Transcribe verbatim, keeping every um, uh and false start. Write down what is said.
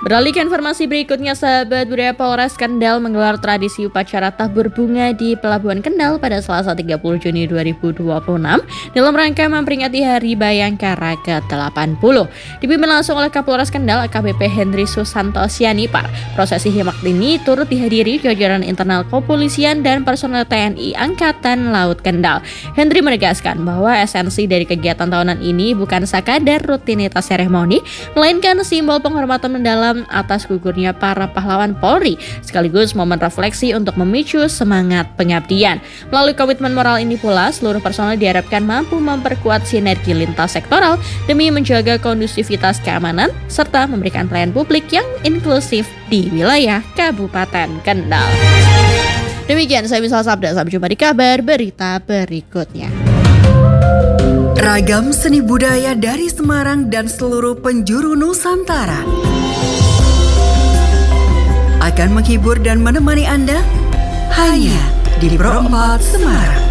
Beralih ke informasi berikutnya, sahabat budaya, Polres Kendal menggelar tradisi upacara tabur bunga di Pelabuhan Kendal pada Selasa tiga puluh Juni dua ribu dua puluh enam dalam rangka memperingati Hari Bayangkara ke delapan puluh. Dipimpin langsung oleh Kapolres Kendal A K B P Henry Susanto Sianipar. Prosesi hikmat ini turut dihadiri jajaran internal kepolisian dan personel T N I Angkatan Laut Kendal. Henry menegaskan bahwa esensi dari kegiatan tahunan ini bukan sekadar rutinitas seremoni, melainkan simbol penghormatan mendalam atas gugurnya para pahlawan Polri, sekaligus momen refleksi untuk memicu semangat pengabdian. Melalui komitmen moral ini pula, seluruh personel diharapkan mampu memperkuat sinergi lintas sektoral demi menjaga kondusivitas keamanan serta memberikan pelayanan publik yang inklusif di wilayah Kabupaten Kendal. Demikian saya Misal Sabda, sampai jumpa di kabar berita berikutnya. Ragam seni budaya dari Semarang dan seluruh penjuru Nusantara akan menghibur dan menemani Anda hanya di Pro empat Semarang.